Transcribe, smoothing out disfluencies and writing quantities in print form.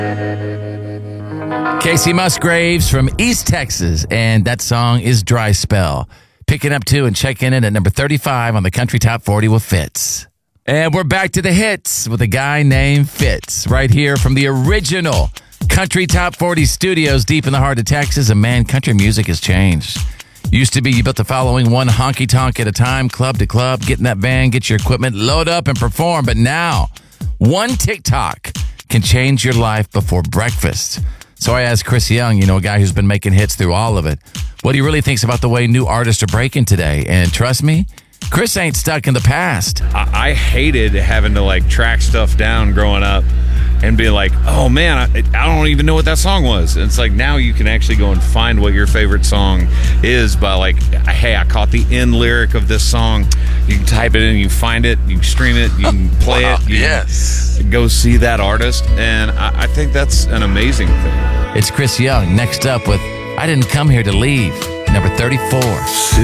Casey Musgraves from East Texas, and that song is Dry Spell. Picking up 2 and checking in at number 35 on the Country Top 40 with Fitz. And we're back to the hits with a guy named Fitz, right here from the original Country Top 40 studios deep in the heart of Texas. And man, country music has changed. Used to be you built the following one honky-tonk at a time, club to club, get in that van, get your equipment, load up and perform. But now, one TikTok can change your life before breakfast. So I asked Chris Young, a guy who's been making hits through all of it, what he really thinks about the way new artists are breaking today. And trust me, Chris ain't stuck in the past. I hated having to track stuff down growing up and be like, oh man, I don't even know what that song was. And it's like now you can actually go and find what your favorite song is by hey, I caught the end lyric of this song. You can type it in, you find it, you can stream it, you can play it. You can go see that artist. And I think that's an amazing thing. It's Chris Young next up with I Didn't Come Here to Leave, number 34.